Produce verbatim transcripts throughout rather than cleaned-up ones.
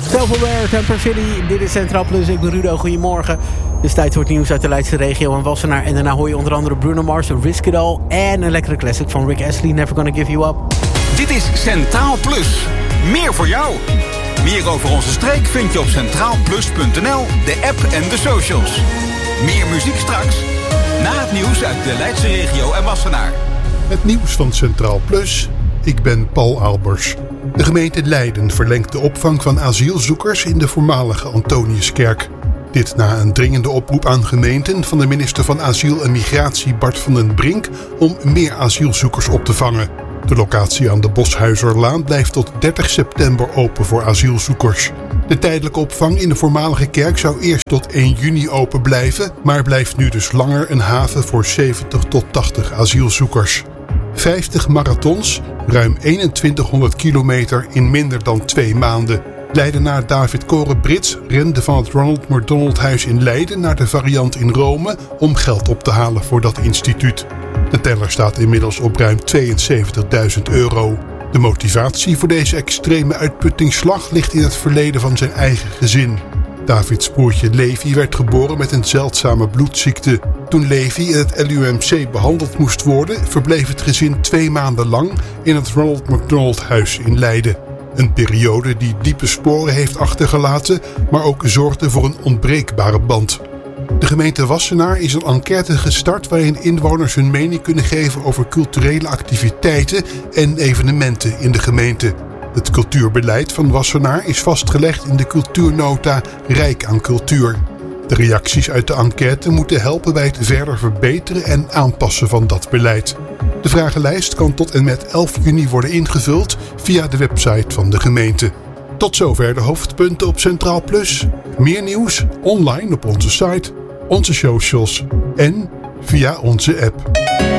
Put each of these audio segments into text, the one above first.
Self-Aware, Temper City, dit is Centraal Plus. Ik ben Rudo, goedemorgen. Dus tijd voor het nieuws uit de Leidse regio en Wassenaar. En daarna hoor je onder andere Bruno Mars, Risk It All en een lekkere classic van Rick Astley, Never Gonna Give You Up. Dit is Centraal Plus. Meer voor jou. Meer over onze streek vind je op centraal plus punt n l, de app en de socials. Meer muziek straks, na het nieuws uit de Leidse regio en Wassenaar. Het nieuws van Centraal Plus. Ik ben Paul Albers. De gemeente Leiden verlengt de opvang van asielzoekers in de voormalige Antoniuskerk. Dit na een dringende oproep aan gemeenten van de minister van Asiel en Migratie Bart van den Brink om meer asielzoekers op te vangen. De locatie aan de Boshuizerlaan blijft tot dertig september open voor asielzoekers. De tijdelijke opvang in de voormalige kerk zou eerst tot één juni open blijven, maar blijft nu dus langer een haven voor zeventig tot tachtig asielzoekers. vijftig marathons, ruim eenentwintighonderd kilometer in minder dan twee maanden. Leidenaar David Koren-Brits rende van het Ronald McDonald Huis in Leiden naar de Variant in Rome om geld op te halen voor dat instituut. De teller staat inmiddels op ruim tweeënzeventigduizend euro. De motivatie voor deze extreme uitputtingsslag ligt in het verleden van zijn eigen gezin. Davids broertje Levi werd geboren met een zeldzame bloedziekte. Toen Levi in het L U M C behandeld moest worden, verbleef het gezin twee maanden lang in het Ronald McDonald Huis in Leiden. Een periode die diepe sporen heeft achtergelaten, maar ook zorgde voor een onbreekbare band. De gemeente Wassenaar is een enquête gestart waarin inwoners hun mening kunnen geven over culturele activiteiten en evenementen in de gemeente. Het cultuurbeleid van Wassenaar is vastgelegd in de cultuurnota Rijk aan Cultuur. De reacties uit de enquête moeten helpen bij het verder verbeteren en aanpassen van dat beleid. De vragenlijst kan tot en met elf juni worden ingevuld via de website van de gemeente. Tot zover de hoofdpunten op Centraal Plus. Meer nieuws online op onze site, onze socials en via onze app.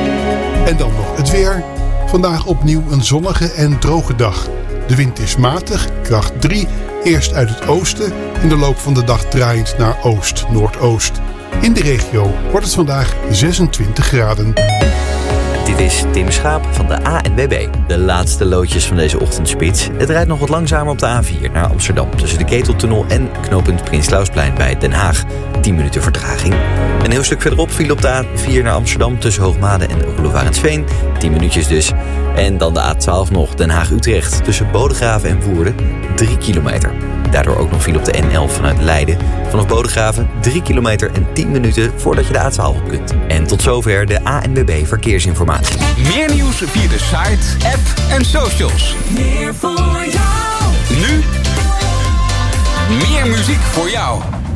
En dan nog het weer. Vandaag opnieuw een zonnige en droge dag. De wind is matig, kracht drie, eerst uit het oosten, in de loop van de dag draaiend naar oost-noordoost. In de regio wordt het vandaag zesentwintig graden. Dit is Tim Schaap van de A N W B. De laatste loodjes van deze ochtendspits. Het rijdt nog wat langzamer op de A vier naar Amsterdam tussen de Keteltunnel en knooppunt Prins Klausplein bij Den Haag. tien minuten vertraging. Een heel stuk verderop viel op de A vier naar Amsterdam tussen Hoogmade en Roelofarensveen. tien minuutjes dus. En dan de A twaalf nog Den Haag-Utrecht tussen Bodegraven en Woerden. drie kilometer. Daardoor ook nog viel op de N elf vanuit Leiden. Vanaf Bodegraven drie kilometer en tien minuten voordat je de A twaalf op kunt. En tot zover de A N W B Verkeersinformatie. Meer nieuws via de site, app en socials. Meer voor jou. Nu meer muziek voor jou.